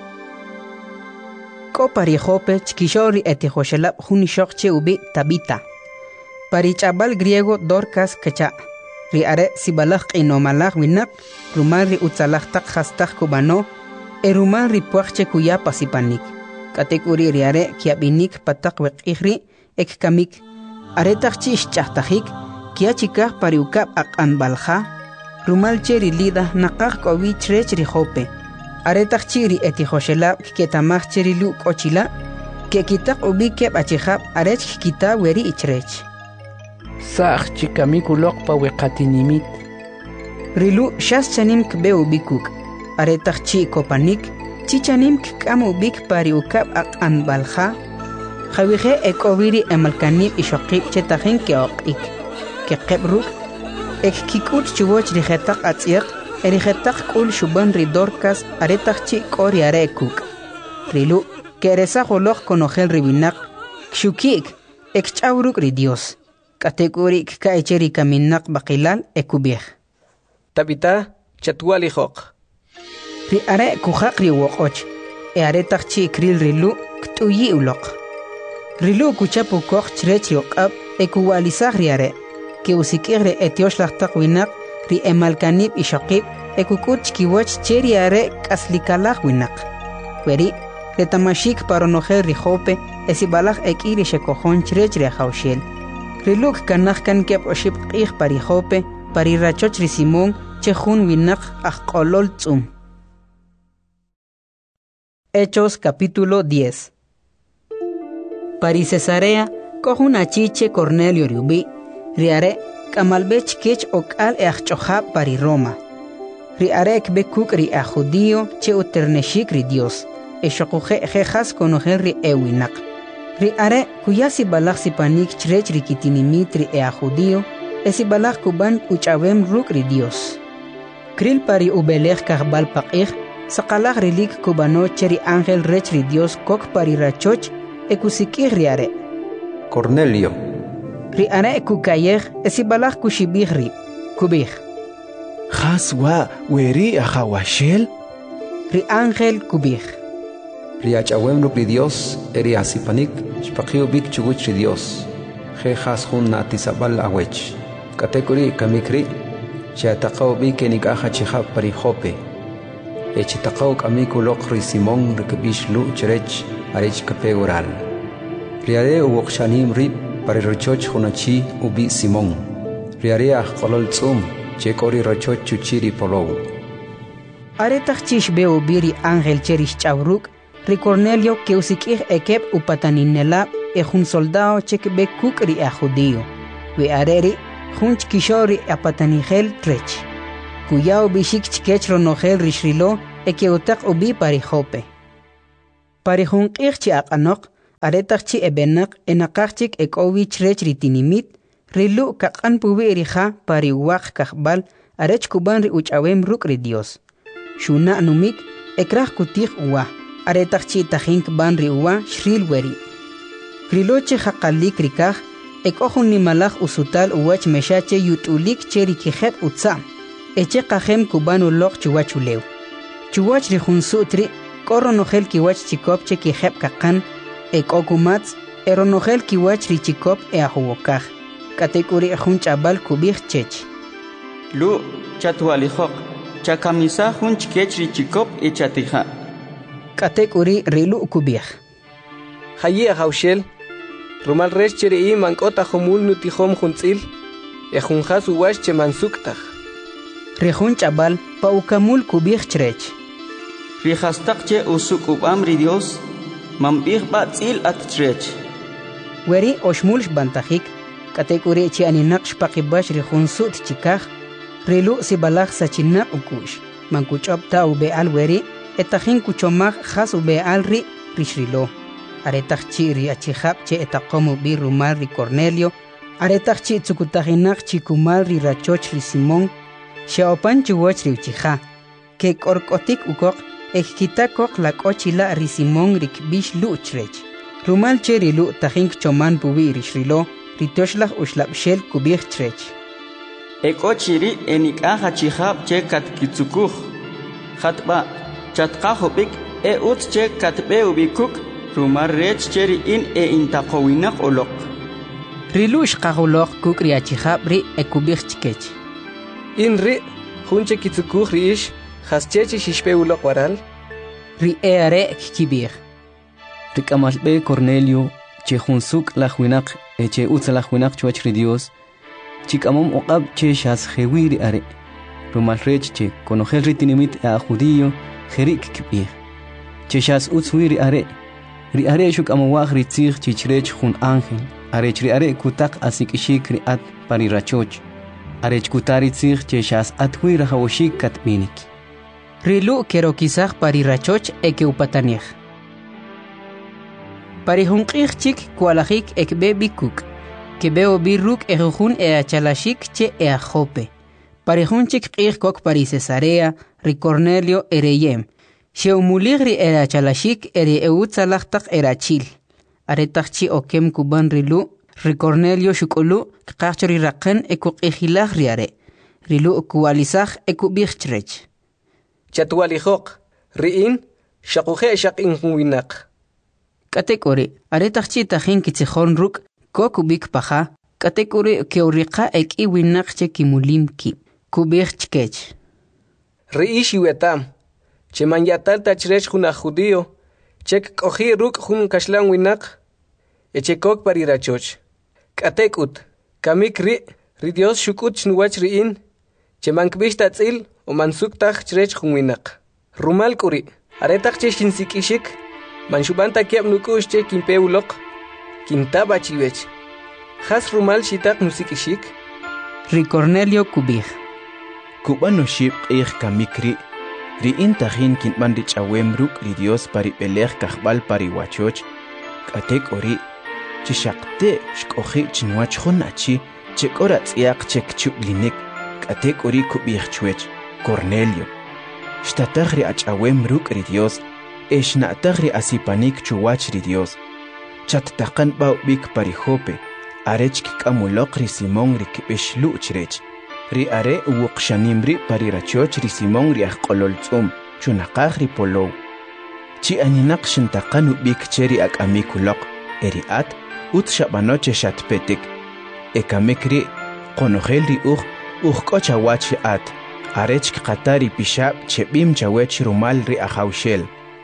Ko pari Jope chkishori eti Joshelab hunishokche ubi Tabita. Pari chabal griego Dorcas kacha. Ri are sibalach inomalach winak, rumal ri utzalach tak hastak kubano, e rumal ri puachche kuya pasipanik. Katekuri ri are kiabinik patak wek ihri, ek kamik. Are takchi ischachtajik, kia chikaj pari ukab ak anbalja, rumal cheri Lida nakaj kowi chrech ri Jope. Are takchi ri eti Joshelab ketamach cheri lu kochila, ke kitak ubi keb achihab arech kita weri ichrech. Sach chikamikuloq pa wekatinimit. Rilu shas chanim kbe ubikuk. Are takchi kopanik, chichanim kam ubik pari ukab ak anbalja. Khawije ekowiri emalkanib ishokib chetajin ke okik. Ke kebruk, ek kikut chuwoch rijetak atziak, erijetak kul shuban ri Dorcas are takchi kori are ekuk. Rilu, ke eresa joloch konogel ribinak, kshukik, ek chawruk ri Dios. Kategori ka echeri kaminak bakilal ekubih. Tabita chatualijok. Ri are kujak ri wokoch. E are takchi kril rilu ktuyi ulok. Rilu kuchapu koch chrech yokab ekuwalizah ri are. Ke usikigre etioshlach takwinak ri emalkanib ishakib ekukut chkiwach cheri are kaslikalach winak. Weri retamashik paronogel ri Jope esibalach ekiri shekojon chrech ri Joshel. Riluk kanach kan kep oship qih pari Jope, pari rachoch ri Simón, chejun winak ajkolol tzum. Hechos capítulo diez. Pari Cesarea, kohun achiche Cornelio riubi, riare, kamalbech kech okal e achchohab pari Roma. Riare ekbekuk ri a judío che uterneshik ri Dios, e shokuje jejas konogel ri ewinak. Ri are kuyasi balach sipanik chrech ri kitinimit ri ea judío, esi balach kuban uchawem ruk ri Dios. Kril pari ubelech karbal paqih, sakalach rilik kubano cheri ángel rech ri Dios kok pari rachoch, ekusikih ri are. Cornelio. Ri are kukayech, esi balach kushibih ri, kubih. Khaswa weri a Joshel? Ri ángel kubih. Riachawem ruk ri Dios, eri asipanik, shpaqiu bik chuguch ri Dios. Je khas hun natisabal awech. Katekuri kamikri, chiataqaw bik enikaja chihab pari Jope. Echitaqaw kamiku lok ri Simón rikbish lu cherech arech kapegoral. Riare uwokshanim rib pari rochoch hunachi ubi Simón. Riare ahkolol tzum, chekori rochoch chuchiri polow. Are takchish beo biri ángel cherish chavruk, ri Cornelio que usikih ekep upataninela e un soldado chekbe kukri a judío. We areri junch kishori apatanigel trech. Kuyao bishik chkech ronogel rishrilo ekeutak ubi pari Jope. Pari junqirchi aqanok aretakchi ebenak enakachik ekovich rech ritinimit rilu kakan pubi erija pari wak kakbal arech kuban ri uchawem ruk ri Dios. Shuna numik ekrach kutik uwa aretakchi tajink ban ri uwa shril weri. Kriloche haqalik rikaj ekohun nimalaj usutal uwach meshache yutulik cheri kijet utsa. Eche kajem kubanu lok chuwachulew. Chuwach rijunsutri koronogel kiwach chikop che kijep kakan ekokumats eronogel kiwach richikop e ahuwokaj. Katekuri ejun chabal kubij chech. Lu chatualijok chakamisa jun chkech richikop e chatija. Katekuri rilu kubij. Hayi haushel rumal resh cheri mankota homul nutijom juntzil ejun hasu wash che mansuktaj. Rejun chabal paukamul kubij chrech. Rijastakche usuk ubamri Dios mambij batzil at chrech. Weri oshmulsh bantajik katekuri chi aninaqsh paqibash rejun sut chikaj rilu sibalaj sachinak ukush mankuchop ta ube al weri etajin kuchomaj has ube al ri rishrilo aretajchi ri achijab che etaqomu bi rumal ri Cornelio aretajchi tsukutajinak chikumal ri rachoch ri Simón Shaopan chuwach ri uchija ke korkotik ukok ekkitakok la kochila ri Simón rik bish luchrech rumal che ri lu tajin choman pubi rishrilo ritoshlaj ushlabshel kubij trech. Ekochiri enikaja chihab che katkitsukuj. Hatba chatkajobik e ut che katbe ubikuk rumar rech cheri in e intaqowinak olok. Rilush qajolok kuk ri achihab ri e kubij chkech. In ri junche kitsukuj ri ish haschechi shishpe ulok waral. Ri e are kibij. Rikamalbe Cornelio che junsuk la huinak eche utzala huinak chuachri Dios chikamom oqab che shas khewiri are rumal rech che konogel ritinimit a judío jerik kibir che shas utzwiri are ri are shuk amwag ritzig chichrech jun ángel are chri are kutak asikishik ri at pari rachoch are kutari tzig che shas atwira hawoshik katminik rilu kero kisaj pari rachoch eke upatanij Pari hunqij chik kualajik ekbe bikuk. Kebeo birruk ejujun e achalashik che e a Jope. Pari hunchik qij kok pari Cesarea, ri Cornelio ereyem. Sheumulig ri e achalashik eri eutzalajtak erachil. Aretakchi okem kuban rilu, ri Cornelio shukulu, kqachri raqen ekuk ejilaj riare. Rilu kualizaj ekubij chrech. Chatualijok, riin, shakuje shak inhuinak. Katekori, aretakchi tajin kitzijón ruk, kokubik paja, katekori keuriqa ek iwinakche kimulimki, kubik chkech. Riishi wetam, che manyatal tachrech juna judío, chek koji ruk jun kashlan winak, echekok parirachoch. Katekut, kamik ri, ri Dios shukut chnuwach riin, che mankbish tatzil o mansuktaj chrech jun winak. Rumal kuri, aretakche shinsikishik, Manshubanta kiab nukushche kimpeulok, kintaba chiwech. Has rumal shitak nusikishik. Ri Cornelio kubij. Kubano shib qih kamikri. Ri intajin kintman rich awemruk ri Dios pari pelej kahbal pari wachoch. Katek ori. Chishakte shkoji chinwachjon achi. Chekora tsiak chek chublinik. Katek ori kubij chwech. Cornelio. Shtatag ri ach awemruk ri Dios. Eshna tagri asipanik chuwach ri Dios. Chat takan bau bik pari Jope. Arech kikamulok ri Simón ri kibish luchrech. Ri are uwukshanimri pari rachoch ri Simón ri ahqololtzum. Chunaqaj ri polow. Chi aninak shintakanu bik cheri ak amikulok. Eri at ut shabanoche shatpetik. Ekamikri konogel ri uj uj kochawach at. Arech kikatari pishab chebim chawech rumal ri ahawshel.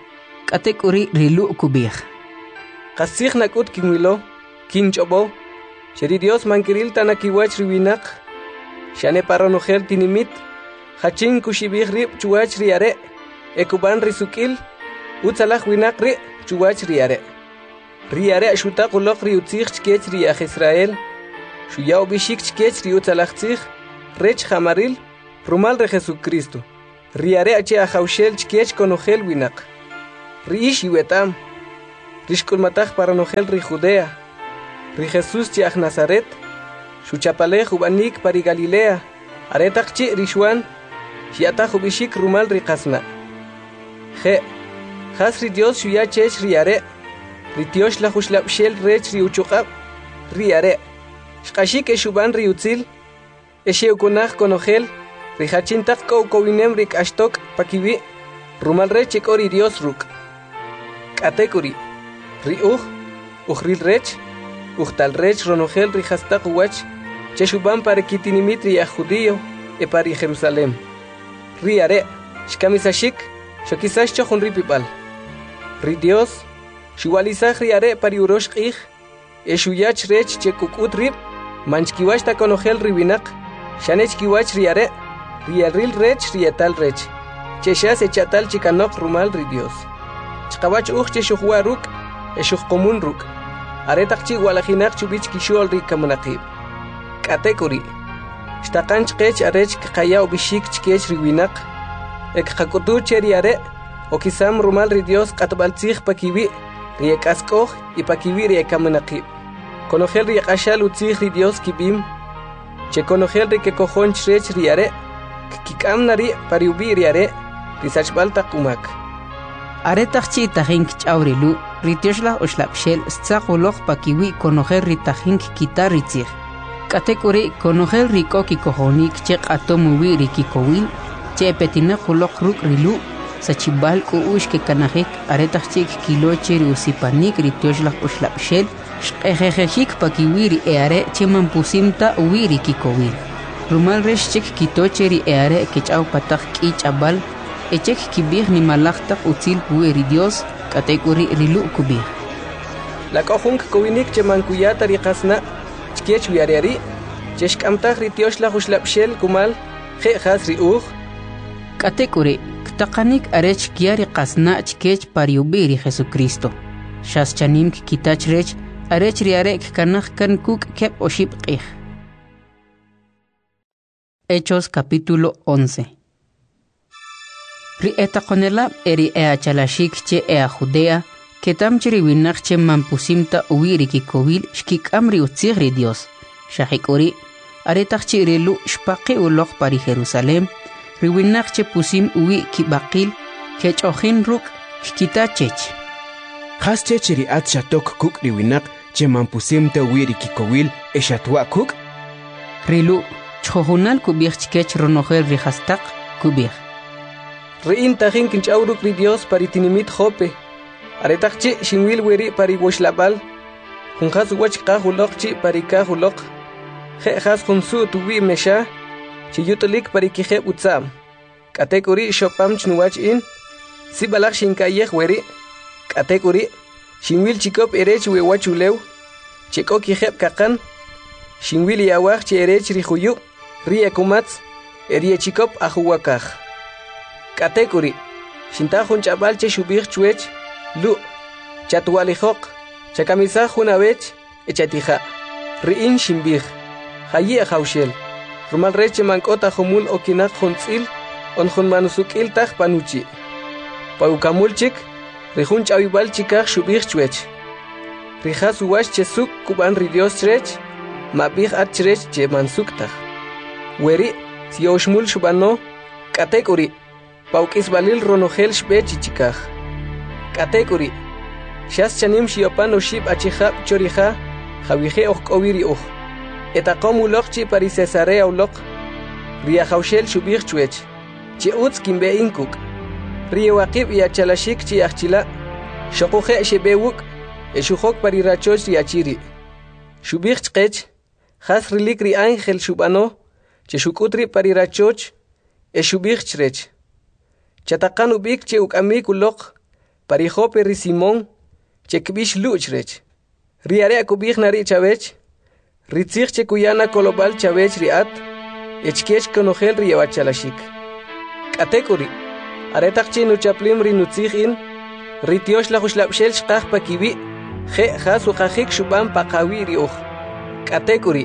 Katekuri rilu kubij. Kasig nakut kinwilo, kinchobo, sheri Dios mankiril tanakiwach riwinak, shane paronogel tinimit, hachin kushibij rib chuwach riare, ekuban risukil, utzalaj winak ri chuwach riare. Riare ashutak ulok ri utzig chkech ri aj Israel, Shuya ubishik chkech ri utzalachtzig, rech jamaril, rumal re Jesucristo. Riare ache ajaushel chkech konogel winak. Riish iwetam. Rishkulmatach paranogel ri Judea. Ri Jesús chiach Nazaret. Shuchapalej ubanik pari Galilea. Aretach chi rishwan. Shiatach ubishik rumal ri kasna. Je. Has ri Dios shuya chech riare. Ri Dios la hushlapshel rech ri uchukab. Riare. Shkashik eshuban ri utzil. Eshe ukunach konogel. Ri hachintak ko kowinem rik ashtok pakiwi. Rumal rech ekori Dios ruk. Katekuri. Ri uj. Ujril rech. Ujtal rech ronogel ri hastak uwach. Cheshuban para kitinimit ri a judío. E pari Jerusalem. Ri are. Shkamisashik. Shokisash chochun ri pipal. Ri Dios. Shuwalizach ri are pari urosh qij. Eshuyach rech chekukut rib. Manchkiwash ta konogel ri binak. Shanech kiwach ri are. Rialril rech rietal rech. Cheshas echatal chikanok rumal ri Dios. Chkawach uj cheshuhua ruk. Eshuh komun ruk. Aretak chi walajinak chubich kishol ri kamunakib. Katekuri. Shtakan chkech arech kaya ubishik chkech ri winak. Ek hakutu cheri are. Okisam rumal ri Dios katbaltzig pakiwi. Ri ekaskoj y pakiwi ri kamunakib. Konogel ri akashal utzig ri Dios kibim. Che konogel ri kekojon chrech ri are. Kikam nari pariubi ri are. Ri sachbalta kumak. Aretach chi tajink chawrilu. Ritioshla oshlapshel stzakoloj pakiwi konogel ri tajink kitaritzig. Katekuri konogel ri koki kojonik che atomuwi ri kikowil. Che petina kulok ruk rilu. Sachibal ku ush ke kanajik. Aretach chik kiloche ri usipanik ritioshla oshlapshel. Shkejejejik pakiwi ri eare che mampusimta uwi ri kikowil. Rumal resh chek kitoche ri eare kechau patak kich abal. Echek kibir ni malachtak utzil puwe ri Dios. Katekuri rilu kubir. La kojunk kowinik che mankuyata ri kasna. Chkech wiareari. Cheshkamtach ri tioshla hushlapshel kumal. Je has ri uj. Katekuri. Ktakanik arech kiari kasna chkech pariubi ri Jesucristo. Shas chanim kitach rech. Arech ri arek kanach kan kuk kep oship qij. Hechos capítulo once. Ri etakonela eri ea chalashik che ea Judea, ketam chiri winach che mampusimta uwiri kikowil shkikam ri utzig ri Dios. Shahikuri, aretach chi rilu shpaqi ulok pari Jerusalem, ri winach che pusim uwi kibakil, kech ojin ruk kikita chech. Has chech ri at shatok kuk ri winak che mampusimta uwiri kikowil eshatwa kuk? Rilu, chojunal kubir chkech ronogel ri hastak kubir. Rein tajin kinchauruk ri Dios paritinimit jope. Aretachchi shinwil weri pari washlabal. Junjas wach kahulokchi pari kahulok. Je has junsu tuwi mesha. Chiyutolik pari kije utsam. Katekuri shopam chnuwach in. Sibalak shinkayeh weri. Katekuri shinwil chikop erech we wachulew. Cheko kijeb kakan. Shinwil yawach che erech rihuyu. Rie kumatz. Erie chikop ahuwakaj. Katekuri, shintajun chabal che shubir chuech, lu, chatualijok, chakamisaj junabech, echatija, riin shimbir, hayi haushel, rumal reche mankota humul okinak juntzil, on jun manusukil taj panuchi. Paukamulchik, rihun chabibal chikaj shubir chuech. Rijas uwash chesuk kuban ridios chrech, mabih at chrech che mansuktaj. Weri, si oshmul shubano, katekuri. Paukis balil ronogel shbech chikaj. Katekuri. Shas chanim shiopan oshib achihab chorija, javije okowiri uj. Etakom ulokchi pari Cesarea ulok. Ria haushel shubir chuech. Chi utz kimbe inkuk. Ria wakib y achalashik chi achila. Shokuje shebewuk. Eshuhok pari rachoch riachiri. Shubir chkech. Has rilik ri ángel shubano. Cheshukutri pari rachoch. Eshubir chrech. Chatakan ubik che ukamik ulok, parijope ri Simón, che kbish luchrech. Riare akubik nari chavech, ritzich che kuyana kolobal chavech riat, echkech konogel riawachalashik. Katekuri, aretak che nuchaplim ri nutzich in, ritiosh la hushlapshel shkaj pakiwi, je has ukajik shubam pakawi ri uj. Katekuri,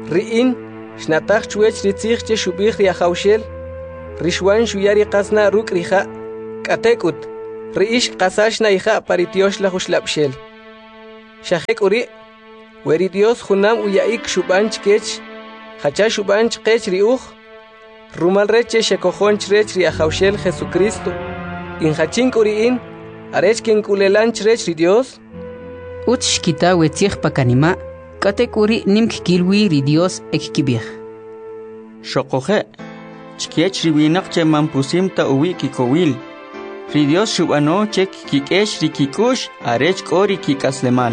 ri'in shnataq chuech ritzich che shubih riahaushel rishwan shuyari qasna ruk riha katekut riish qasashna iha paritiosh la hushlapshel shahek uri weri Dios junam uyaik shubanch kech hacha shubanch kech riuj rumal reche shekojonch rech riahaushel Jesucristo in hachin uriin arech ken kulelanch rech ri Dios uch shkita wetzich pakanima katekuri nimk kilwi ri Dios ekkibih shokoje chkech riwinak che mampusim ta uwi kikowil ri Dios shubano chek kikesh rikikush arech kori kikasleman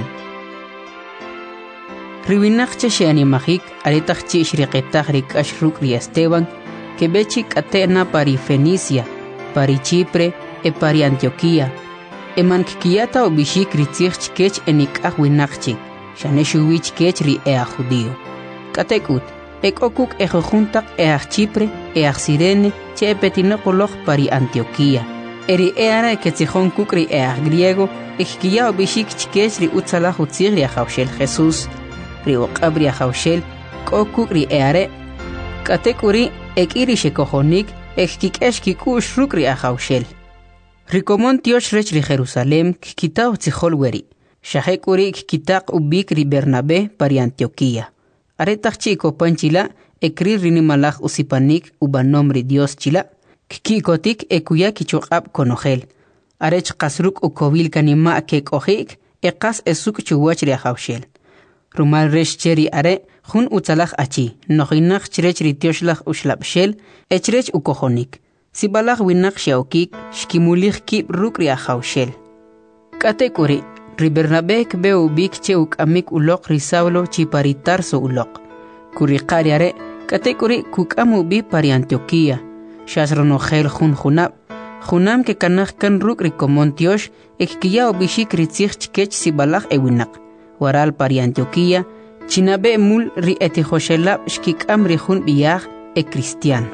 riwinak che sheanimajik aretach chi shriqetach rikash ruk ri Esteban que bechi katena pari Fenicia pari Chipre e pari Antioquía e mankikiyata obishik ritzich chkech enikah winakchik shaneshuwich kech ri ea judío katekut ekokuk ejojuntak each Chipre each Sirene che epetinokoloj pari Antioquía eri eara ketzijón kuk ri each griego ekkiya obishik chkech ri utzalah utzig ri ajaushel Jesús ri oqab ri ajaushel kokuk ri eare katekuri ekiri shekojonik ekkikesh kikush ruk ri ajaushel rikomon tiosh rech ri Jerusalem kikitao tzijol weri shahekuri kikitaq ubik ri Bernabé pari Antioquía aretach chiko panchila ekri rinimalaj usipanik ubanom ri Dios chila kikikotik ekuya kichoqab konojel arech qasruk ukovil kanima kekojik eqas esuk chuwach ri ajaushel rumal resh cheri are jun utzalaj achi nojinaj chrech ri tioshlaj ushlabshel echrech ukojonik sibalaj winak shaukik shkimulij kib ruk ri ajaushel katekuri ri Bernabé kbeu bik che ukamik ulok ri Saulo chi pari Tarso ulok kuri qariare katekuri kukamu bi pari Antioquía shasronojel jun junab junam ke kanaj kan ruk ri komontiosh ekkiya obishik ritzich chkech sibalaj ewinak waral pari Antioquía chinabe mul ri etijoshelab shkikam ri jun biyaj e cristiano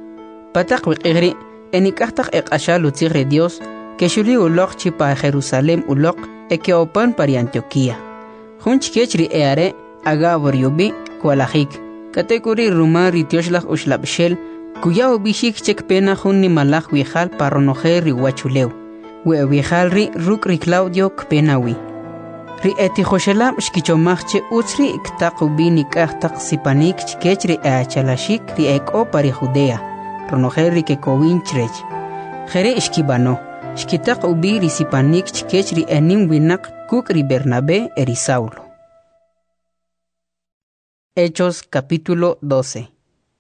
pataq wiqigri enikajtaq eqashal utzig ri Dios que shuli ulok chi pa Jerusalem ulok e que opan pari Antioquía jun chkech ri eare agabor yubi kualajik katekuri rumar ri tioshlaj ushlabshel kuya obishik chek pena jun ni malaj wijal paronojer ri wachuleu we wijal ri ruk ri Claudio kpenawi ri etijoshelab shkichomajche utzri iktaqu nikajtaq sipanik chkech ri eachalashik ri eko pari Judea ronojer ri kekowin chrech jere ishkibano shkitaq ubi ri sipanik chkech ri enim winak kuk ri Bernabé eri Saulo. Hechos capítulo doce.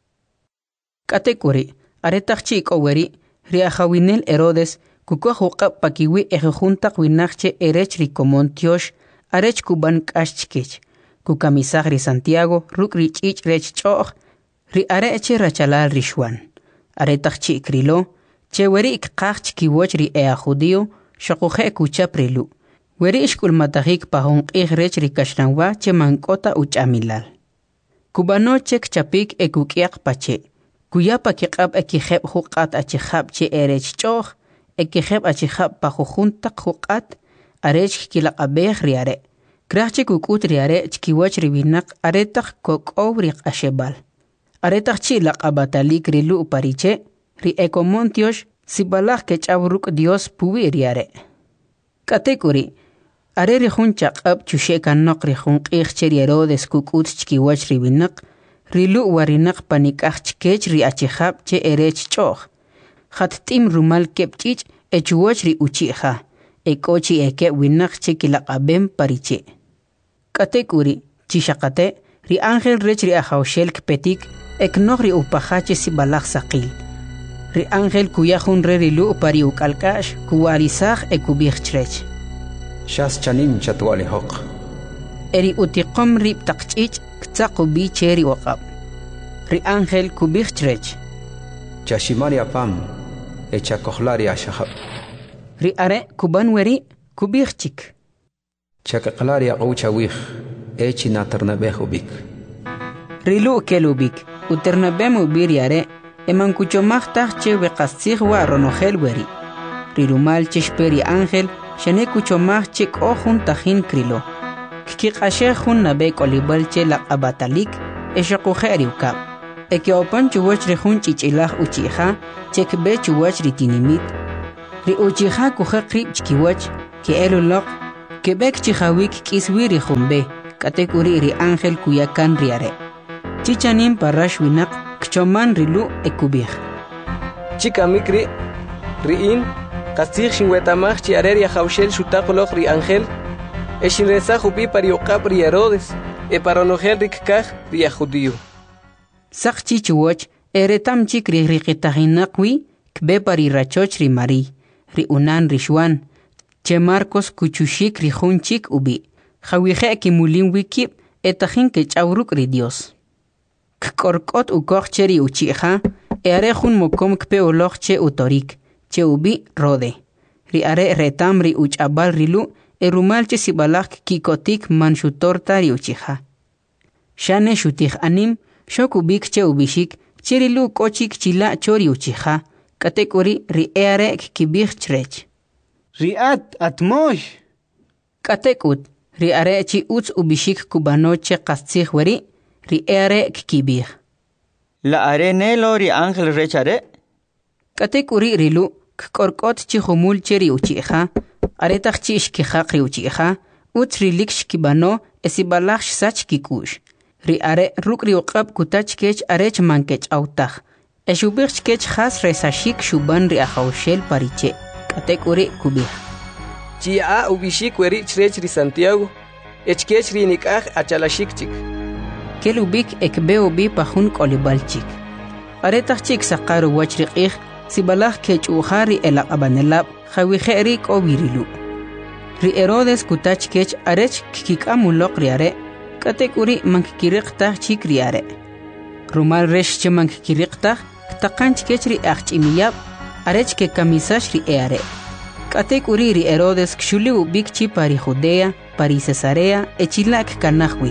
Katekuri aretach chiko weri ri ajawinel Herodes kuko huqab pakiwi ejejuntaq winakche erech ri komontiosh arech kuban kashchkech kukamisaj ri Santiago ruk ri ch'ich rech ch'oj ri areche rachalal rishwan aretach chikrilo che weri ikqaj chkiwoch ri ea judío shaquje kuchap rilu weri ishkulmatajik pahonqij rech ri kashranwa che mankota uchamilal kubano chek chapik ekukiaq pache kuyapa kiqab ekijeb huqat achijab che erech ch'oj ekijeb achijab pajujuntaq huqat arech kilaqabej riare krajche kukut riare chkiwach riwinak aretaq kok'ow ri q'ashebal aretaq chi laqabatalik rilu pariche ri ekomontiosh sibalaj kech'aw ruk Dios puwi riare katekuri are ri jun chaq'ab chushekanoq ri jun q'ij che ri Herodes kukut chkiwach riwinak rilu warinaq panikaj chkech ri achijab che erech ch'oj jattim rumal keb'ch'ich echuwach ri uchija ekochi eke winak che kilaqabem pariche katekuri chishaqate ri ángel rech ri ajaushel kpetik eknoj ri upajache sibalaj saqil ri ángel kuya jun re rilu pari ukalkash kuwarisaj ekubij chrech shas chanim chatwali hoq eri utiqom ri taqch'ich ktzaqu bi cheri waqab ri ángel kubij chrech chashimari apam echa kohlari ashahab ri are kuban weri kubij chik chakaqlari aqoucha wih echi natarnabeh ubik rilu kelubik uternabem ubir yare eman kuchomajtaj che weqastzij wa ronojel weri rirumal cheshperi ángel shane kuchomaj che k'ojun tajin krilo kkiq'ashej jun nabe k'olibal che laq'abatalik eshaqoje riukab eke opan chuwach ri hun chichilaj uchiha chekbe chuwach ri tinimit ri uchiha kuja qrib chkiwach ke eluloq kebek chihawik kiswi ri humbe katekuri ri ángel kuyakan riare chichanim parash winak kchoman rilu ekubih chikamikri riin qastig shinwetamaj chiarer ya hawshel shutaqoloq ri ángel eshinresa jupi pariuqab ri Herodes e paronojel rikkaj ri judío saqchi chuwach eretam chikri riqitahinaqwi kbe pari rachoch ri Mari ri unan ri Juan che Marcos kuchushik ri junchik ubi khawije kimulin wikib etajin ke chawruk ri Dios kkorkot ukoch cheri uchiha ere jun mokom kpe oloch che utorik che ubi rode ri are retam ri uchabal rilu erumal che sibalak kikotik manshutorta ri uchiha shane shutih anim shokubik che ubishik cherilu kochik chila chori uchiha katekori ri ere kibich chrech riat atmosh katekut ri are chi uts ubishik kubano che qastzig wari ri ere kibich la are nelo ri ángel rechare katekori rilu kkorkot chi humul cheri uchiha are tachi ishkiha qri uchiha uts rilik shkibano esibalach sach kikush ri are rukri uqab kutach kech arech mankech autach eshubich kech khas resashik shuban ri ahawshel pariche katekori kubih chia ubishik weri chrech ri Santiago echkech ri nikaj achalashik chik kelubik ekbe ubi pahun kolibalchik are tachik saqaru wachriqih sibalach kech uhari elaqabanelab khawije ri kobirilu ri Herodes kutach kech arech kikikamuloq ri are katekuri mankikiriqta chikriare rumal resh che mankikiriqta taqanch kechri achimiyab arech ke kamisash ri eare katekuri ri Herodes kshuli ubik chi pari Judea pari Cesarea echilak kanahwi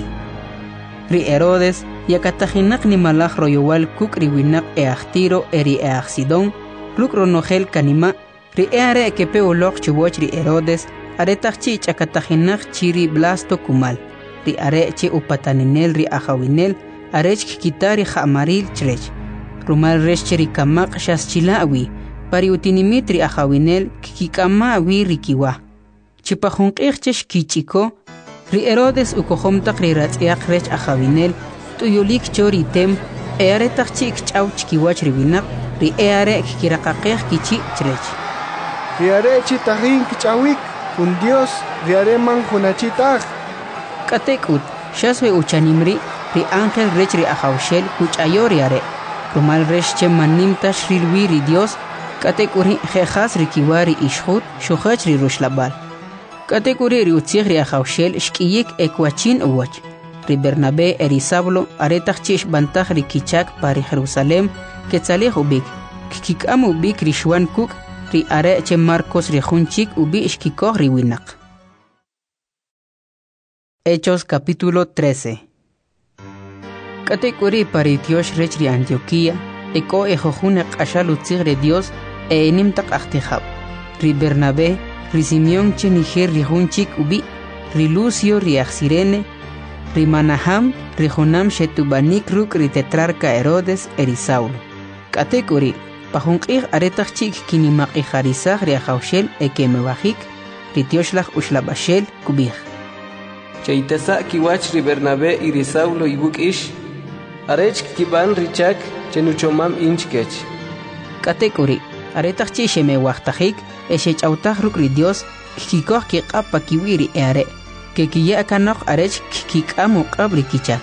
ri Herodes yakatajinak ni malaj royowal kuk ri winak e achtiro eri e achsidon ruk ronogel kanima ri eare ke peoloq chiwoch ri Herodes aretachchi chakatajinak chiri blasto kumal ri are che upataninel ri ahawinel arech kitari khamaril chrech rumal resh cheri kamaq shaschilaawi pari utinimit ri ahawinel kikama wi rikiwa chipajunqih chesh kichiko ri Herodes ukohom taqri ratz'iaq rech ahawinel tuyulik chori tem eare taqchi ch'aw chkiwach ri winaq ri eare kiraqaqih kichi chrech ri are chi tajin kich'awik un Dios ri are man junachitaq katekut shaswe uchanimri ri ángel rech ri ahawshel kuch'ayori are rumal resh che manimta shrilwi ri Dios katekuri jejas ri kiwari ishhut shukhach ri rushlabal katekuri ri utzig ri ahawshel shkiyik ekwachin uwach ri Bernabé eri Saulo aretach chish bantach ri kichak pari Jerusalem ketzalih ubik kikam ubik ri Juan kuk ri are che Marcos ri junchik ubi ishkikoh ri winaq. Hechos capítulo trece. Katekuri paritiosh rech ri Antioquía eko ejojune qashal utzig ri Dios e enimtaq ahtihab ri Bernabé ri Simeón che niger ri junchik ubi ri Lucio ri Axirene ri Manaham ri Jonam shetubanik ruk ri tetrarca Herodes eri Saulo katekuri pajunqih aretach chik kinimaqi harisaj ri ahawshel ekemebajik ri tioshlaj ushlabashel kubij Cheitesa kiwach ri Bernabé y ri Saulo ibuk ish arech kiban richak chenuchomam inchkech katekuri aretach chi shemewajtajik eshechautaj ruk ri Dios kikikoh kiqapa kiwiri eare que kiya kanok arech kikamo qabri kichak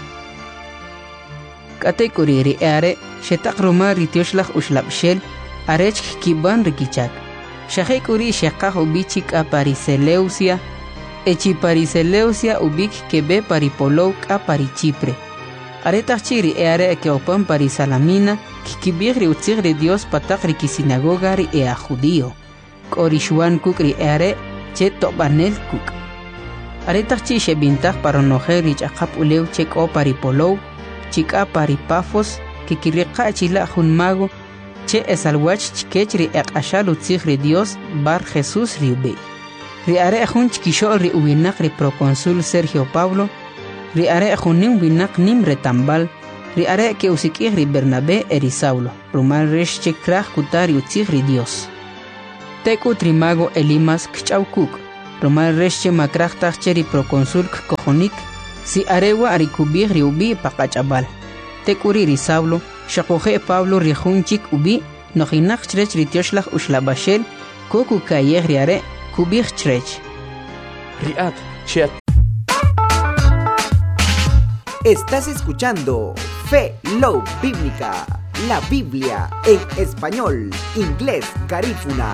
katekuri ri eare shetaq roma ri tioshlaj ushlabshel arech kiban ri kichak shahekuri shaqaj ubichik apari Seleucia echi pari Seleucia ubik kebe pari Polou pari Chipre aretach chiri eare ke opan pari Salamina kikibig ri utzig ri Dios pataq ri kisinagoga ri ea judío kori Juan kuk ri eare che tobanel kuk aretach chi shebintaq paronoje ri chaqap ulew che ko pari Polou chika pari Pafos kikiriqa chila junmago che esalwach chikech ri eqashal utzig ri Dios bar Jesús ri ube ri are junch kishol ri uwinaq ri proconsul Sergio Pablo ri are junin winak nim retambal ri are ke usikih ri Bernabé eri Saulo rumal resh che kraj kutar yutzih ri Dios teku trimago Elimas kchaukuk rumal resh che makraj tachche ri proconsul kojonik si arewa ari kubih ri ubi pakachabal tekuri ri Saulo shakoje Pablo ri junchik ubi nojinak chrech ri tioshlach ushlabashel koku kayeh ri are kubih chrech riat chet. Estás escuchando Fe Love Bíblica, la Biblia en español, inglés, garífuna.